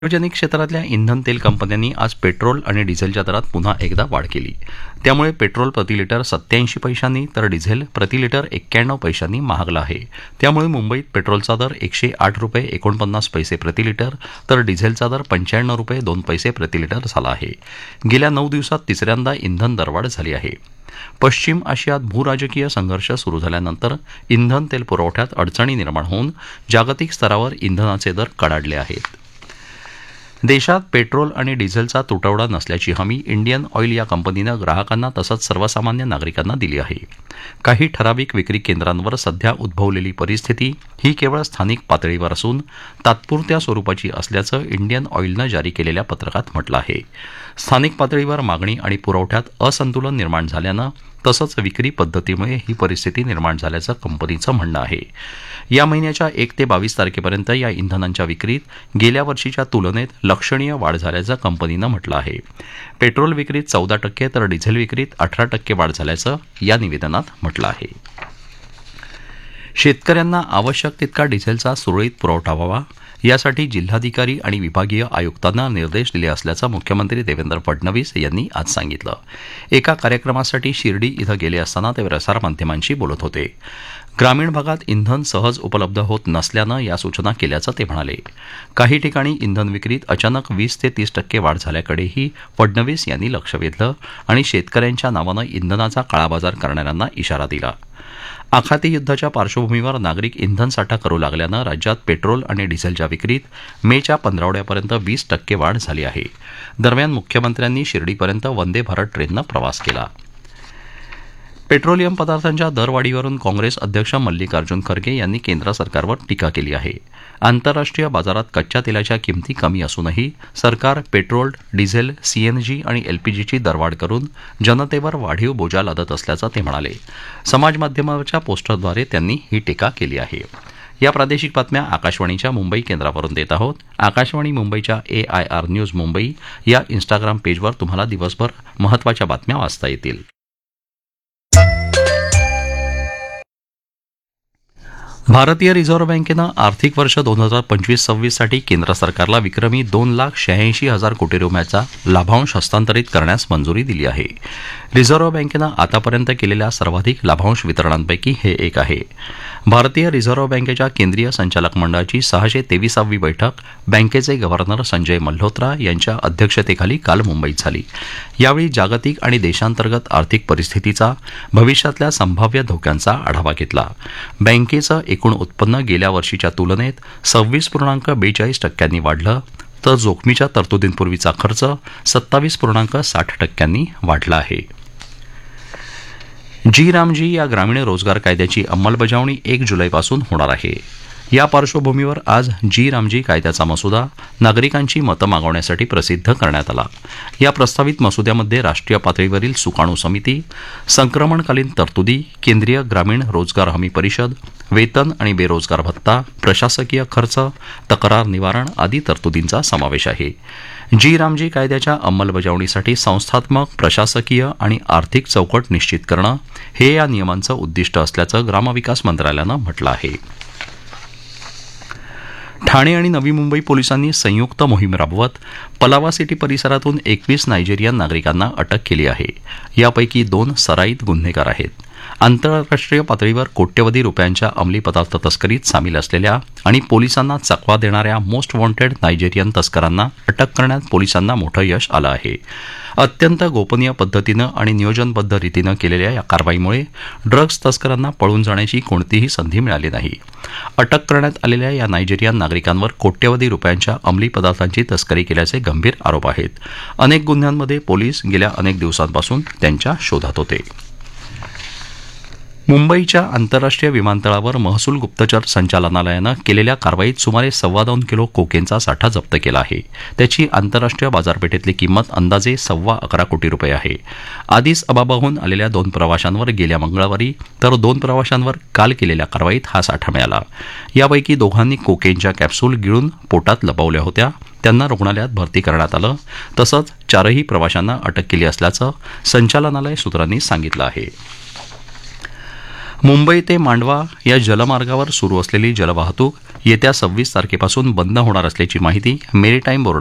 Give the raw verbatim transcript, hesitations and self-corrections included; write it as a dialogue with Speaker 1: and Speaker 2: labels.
Speaker 1: सार्वजनिक क्षेत्रातल्या इंधन तेल कंपन्यांनी आज पेट्रोल आणि डिझेलच्या दरात पुन्हा एकदा वाढ केली. त्यामुळे पेट्रोल प्रति लिटर सत्याऐंशी पैशांनी तर डिझेल प्रति लिटर एक्क्याण्णव पैशांनी महागलं आहे. त्यामुळे मुंबईत पेट्रोलचा दर एकशे आठ रुपये एकोणपन्नास पैसे प्रति लिटर तर डिझेलचा दर पंच्याण्णव रुपये दोन पैसे प्रति लिटर झाला आहे. गेल्या नऊ दिवसात तिसऱ्यांदा इंधन दरवाढ झाली आहे. पश्चिम आशियात भूराजकीय संघर्ष सुरू झाल्यानंतर इंधन तेल पुरवठ्यात अडचणी निर्माण होऊन जागतिक स्तरावर इंधनाचे दर कडाडले आहेत. देशात पेट्रोल आणि डिझेलचा तुटवडा नसल्याची हमी इंडियन ऑईल या कंपनीनं ग्राहकांना तसंच सर्वसामान्य नागरिकांना दिली आहे. काही ठराविक विक्री केंद्रांवर सध्या उद्भवलेली परिस्थिती ही केवळ स्थानिक पातळीवर असून तात्पुरत्या स्वरूपाची असल्याचं इंडियन ऑईलनं जारी केलेल्या पत्रकात म्हटलं आहे. स्थानिक पातळीवर मागणी आणि पुरवठ्यात असंतुलन निर्माण झाल्यानं तसंच विक्री पद्धतीमुळे ही परिस्थिती निर्माण झाल्याचं कंपनीचं म्हणणं आहे. या महिन्याच्या एक ते बावीस तारखेपर्यंत या इंधनांच्या विक्रीत गेल्या वर्षीच्या तुलनेत लक्षणीय वाढ झाल्याचं कंपनीनं म्हटलं आहे. पेट्रोल विक्रीत चौदा टक्के तर डिझेल विक्रीत अठरा टक्के वाढ झाल्याचं या निवेदनात म्हटलं आहे. शेतकऱ्यांना आवश्यक तितका डिझेलचा सुरळीत पुरवठा व्हावा यासाठी जिल्हाधिकारी आणि विभागीय आयुक्तांना निर्देश दिले असल्याचं मुख्यमंत्री देवेंद्र फडणवीस यांनी आज सांगितलं. एका कार्यक्रमासाठी शिर्डी इथं गेले असताना ते प्रसारमाध्यमांशी बोलत होते. ग्रामीण भागात इंधन सहज उपलब्ध होत नसल्यानं या सूचना केल्याचं ते म्हणाले. काही ठिकाणी इंधन विक्रीत अचानक वीस ते तीस टक्के वाढ झाल्याकडेही फडणवीस यांनी लक्ष वेधलं आणि शेतकऱ्यांच्या नावानं इंधनाचा काळाबाजार करणाऱ्यांना इशारा दिला. आखाती युद्धाच्या पार्श्वभूमीवर नागरिक इंधन साठा करू लागल्यानं राज्यात पेट्रोल आणि डिझेलच्या विक्रीत मेच्या पंधरवड्यापर्यंत वीस टक्के वाढ झाली आहे. दरम्यान मुख्यमंत्र्यांनी शिर्डीपर्यंत वंदे भारत ट्रेननं प्रवास केला. पेट्रोलियम पदार्थांच्या दरवाढीवरून काँग्रेस अध्यक्ष मल्लिकार्जुन खरगे यांनी केंद्र सरकारवर टीका केली आहे. आंतरराष्ट्रीय बाजारात कच्च्या तेलाच्या किमती कमी असूनही सरकार पेट्रोल, डिझेल, सीएनजी आणि एलपीजीची दरवाढ करून जनतेवर वाढीव बोजा लादत असल्याचं ते म्हणाले. समाजमाध्यमावरच्या पोस्टरद्वारे त्यांनी ही टीका केली आहे. या प्रादेशिक बातम्या आकाशवाणीच्या मुंबई केंद्रावरून देत आहोत. आकाशवाणी मुंबईच्या ए आय आर न्यूज मुंबई या इन्स्टाग्राम पेजवर तुम्हाला दिवसभर महत्त्वाच्या बातम्या वाचता येतील. भारतीय रिझर्व्ह बँकेनं आर्थिक वर्ष दोन हजार पंचवीस सव्वीससाठी केंद्र सरकारला विक्रमी दोन लाख शहाऐंशी हजार कोटी रुपयाचा लाभांश हस्तांतरित करण्यास मंजुरी दिली आहे. रिझर्व्ह बँकेनं आतापर्यंत केलेल्या सर्वाधिक लाभांश वितरणांपैकी हे एक आहे. भारतीय रिझर्व्ह बँकेच्या केंद्रीय संचालक मंडळाची सहाशे तेविसावी बैठक बँकेचे गव्हर्नर संजय मल्होत्रा यांच्या अध्यक्षतेखाली काल मुंबईत झाली. यावेळी जागतिक आणि देशांतर्गत आर्थिक परिस्थितीचा, भविष्यातल्या संभाव्य धोक्यांचा आढावा घेतला. बँकेचं एकूण उत्पन्न गेल्या वर्षीच्या तुलनेत सव्वीस पूर्णांक बेचाळीस टक्क्यांनी वाढलं तर जोखमीच्या तरतुदींपूर्वीचा खर्च सत्तावीस पूर्णांक साठ टक्क्यांनी वाढला आहे. जी रामजी या ग्रामीण रोजगार कायद्याची अंमलबजावणी एक जुलैपासून होणार आहे. या पार्श्वभूमीवर आज जी रामजी कायद्याचा मसुदा नागरिकांची मतं मागवण्यासाठी प्रसिद्ध करण्यात आला. या प्रस्तावित मसुद्यामध्ये राष्ट्रीय पातळीवरील सुकाणू समिती, संक्रमणकालीन तरतुदी, केंद्रीय ग्रामीण रोजगार हमी परिषद, वेतन आणि बेरोजगार भत्ता, प्रशासकीय खर्च, तक्रार निवारण आदी तरतुदींचा समावेश आहे. जी रामजी कायद्याच्या अंमलबजावणीसाठी संस्थात्मक, प्रशासकीय आणि आर्थिक चौकट निश्चित करणं हे या नियमांचं उद्दिष्ट असल्याचं ग्रामविकास मंत्रालयानं म्हटलं आहे. ठाणे आणि नवी मुंबई पोलिसांनी संयुक्त मोहीम राबवत पलावा सिटी परिसरातून एकवीस नायजेरियन नागरिकांना अटक केली आहे. यापैकी दोन सराईत गुन्हेगार आहेत. आंतरराष्ट्रीय पातळीवर कोट्यवधी रुपयांच्या अंमली पदार्थ तस्करीत सामील असलेल्या आणि पोलिसांना चकवा देणाऱ्या मोस्ट वॉन्टेड नायजेरियन तस्करांना अटक करण्यात पोलिसांना मोठं यश आलं आहे. अत्यंत गोपनीय पद्धतीनं आणि नियोजनबद्ध रीतीनं केलेल्या या कारवाईमुळे ड्रग्ज तस्करांना पळून जाण्याची कोणतीही संधी मिळाली नाही. अटक करण्यात आलेल्या या नायजेरियन नागरिकांवर कोट्यवधी रुपयांच्या अंमली पदार्थांची तस्करी केल्याचे गंभीर आरोप आहेत. अनेक गुन्ह्यांमध्ये पोलीस गेल्या अनेक दिवसांपासून त्यांच्या शोधात होते. मुंबईच्या आंतरराष्ट्रीय विमानतळावर महसूल गुप्तचर संचालनालयानं केलेल्या कारवाईत सुमारे सव्वा दोन किलो कोकेनचा साठा जप्त केला आहे. त्याची आंतरराष्ट्रीय बाजारपेठेतली किंमत अंदाजे सव्वा अकरा कोटी रुपये आहे. आदिस अबाबाहून आलेल्या दोन प्रवाशांवर गेल्या मंगळवारी तर दोन प्रवाशांवर काल केलेल्या कारवाईत हा साठा मिळाला. यापैकी दोघांनी कोकेनच्या कॅप्सूल गिळून पोटात लपवल्या होत्या. त्यांना रुग्णालयात भरती करण्यात आलं. तसंच चारही प्रवाशांना अटक केली असल्याचं संचालनालय सूत्रांनी सांगितलं आहे. मुंबई ते मांडवा या जलमार्गावर सुरू असलेली जलवाहतूक येत्या सव्वीस तारखेपासून बंद होणार असल्याची माहिती मेरीटाईम